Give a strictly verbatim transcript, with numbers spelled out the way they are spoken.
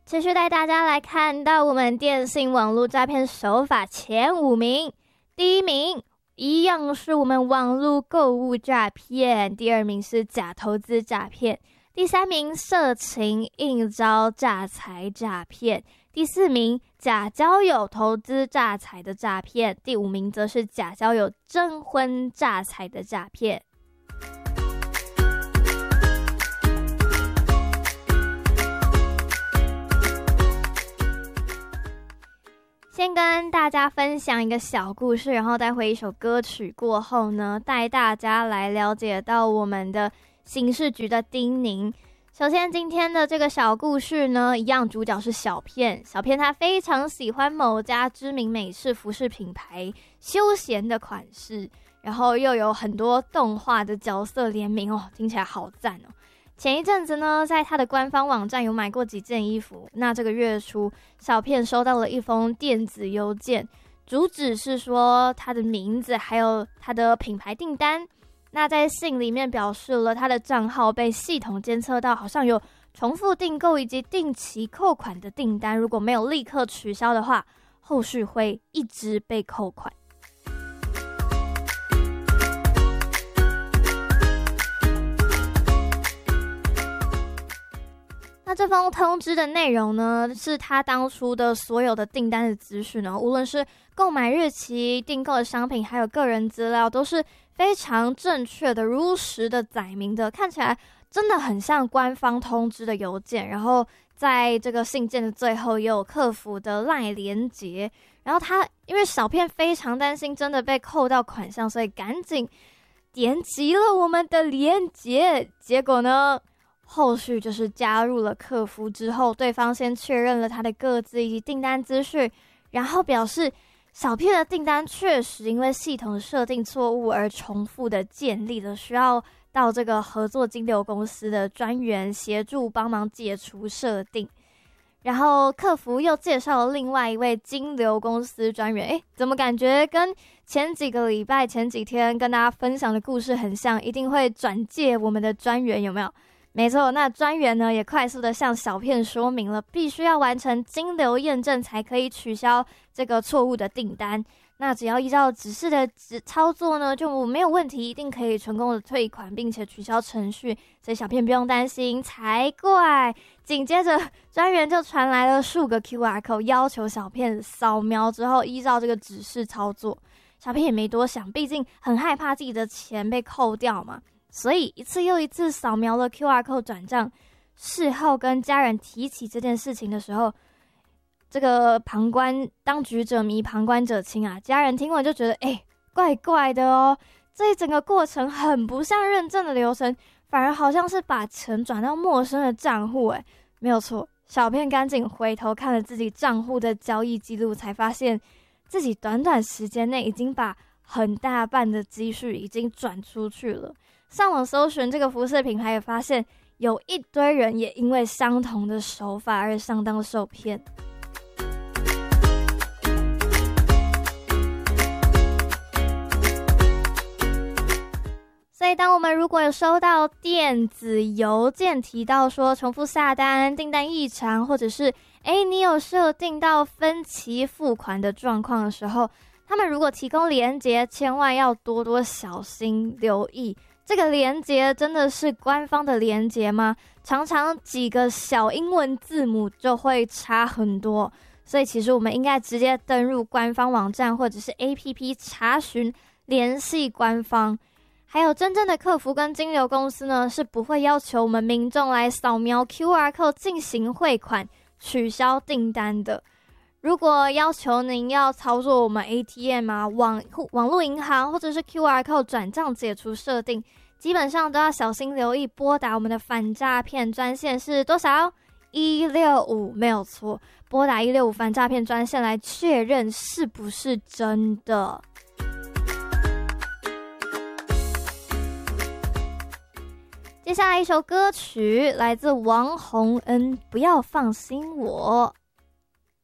持续带大家来看到我们电信网络诈骗手法前五名。第一名一样是我们网络购物诈骗，第二名是假投资诈骗，第三名色情应招诈财诈骗，第四名假交友投资诈财的诈骗，第五名则是假交友征婚诈财的诈骗。先跟大家分享一个小故事，然后待会一首歌曲过后呢，带大家来了解到我们的刑事局的叮咛。首先今天的这个小故事呢，一样主角是小片。小片他非常喜欢某家知名美式服饰品牌休闲的款式，然后又有很多动画的角色联名哦，听起来好赞哦。前一阵子呢，在他的官方网站有买过几件衣服。那这个月初，小片收到了一封电子邮件，主旨是说他的名字还有他的品牌订单。那在信里面表示了他的账号被系统监测到，好像有重复订购以及定期扣款的订单，如果没有立刻取消的话，后续会一直被扣款。那这封通知的内容呢，是他当初的所有的订单的资讯哦，无论是购买日期、订购的商品，还有个人资料，都是非常正确的、如实的载明的，看起来真的很像官方通知的邮件。然后在这个信件的最后也有客服的 LINE 连结，然后他因为小片非常担心真的被扣到款项，所以赶紧点击了我们的连结。结果呢，后续就是加入了客服之后，对方先确认了他的个资以及订单资讯，然后表示小片的订单确实因为系统设定错误而重复的建立了，需要到这个合作金流公司的专员协助帮忙解除设定。然后客服又介绍了另外一位金流公司专员，诶，怎么感觉跟前几个礼拜、前几天跟大家分享的故事很像，一定会转介我们的专员，有没有？没错，那专员呢也快速的向小片说明了，必须要完成金流验证才可以取消这个错误的订单。那只要依照指示的操作呢，就没有问题，一定可以成功的退款，并且取消程序，所以小片不用担心才怪。紧接着，专员就传来了数个 Q R code， 要求小片扫描之后依照这个指示操作。小片也没多想，毕竟很害怕自己的钱被扣掉嘛。所以一次又一次扫描了 Q R code 转账。事后跟家人提起这件事情的时候，这个旁观当局者迷，旁观者清啊，家人听完就觉得哎、欸，怪怪的哦，这一整个过程很不像认证的流程，反而好像是把钱转到陌生的账户。哎，没有错，小片赶紧回头看了自己账户的交易记录，才发现自己短短时间内已经把很大半的积蓄已经转出去了。上网搜寻这个服饰品牌，也发现有一堆人也因为相同的手法而上当受骗。所以当我们如果有收到电子邮件提到说重复下单、订单异常，或者是诶你有设定到分期付款的状况的时候，他们如果提供连结，千万要多多小心留意。这个连结真的是官方的连结吗？常常几个小英文字母就会差很多，所以其实我们应该直接登入官方网站或者是 A P P 查询，联系官方。还有真正的客服跟金流公司呢，是不会要求我们民众来扫描 Q R code 进行汇款、取消订单的。如果要求您要操作我们 A T M 啊、网网络银行或者是 Q R code 转账解除设定，基本上都要小心留意，拨打我们的反诈骗专线是多少？一六五，没有错，拨打一六五反诈骗专线来确认是不是真的。接下来一首歌曲来自王洪恩，不要放心我。